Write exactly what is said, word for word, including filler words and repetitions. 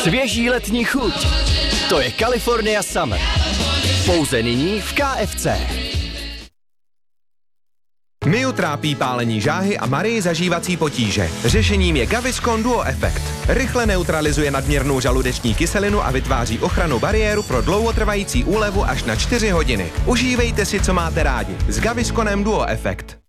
Svěží letní chuť. To je California Summer. Pouze nyní v K F C. Miu trápí pálení žáhy a Marii zažívací potíže. Řešením je Gaviscon Duo Effect. Rychle neutralizuje nadměrnou žaludeční kyselinu a vytváří ochrannou bariéru pro dlouhotrvající úlevu až na čtyři hodiny. Užívejte si, co máte rádi. S Gavisconem Duo Effect.